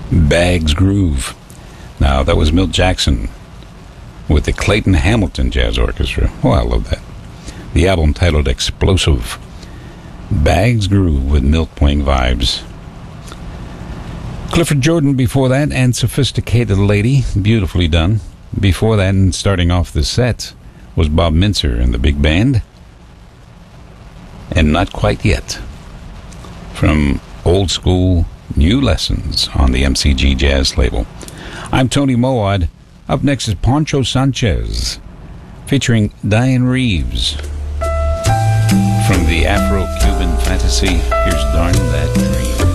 Bag's Groove. Now, that was Milt Jackson with the Clayton Hamilton Jazz Orchestra. Oh, I love that. The album titled Explosive. Bag's Groove with Milt playing vibes. Clifford Jordan before that, and Sophisticated Lady, beautifully done. Before that, and starting off the set, was Bob Mintzer and the big band. And Not Quite Yet, from Old School New Lessons on the MCG Jazz label. I'm Tony Moad. Up next is Poncho Sanchez, featuring Diane Reeves. From the Afro-Cuban Fantasy, here's Darn That Dream.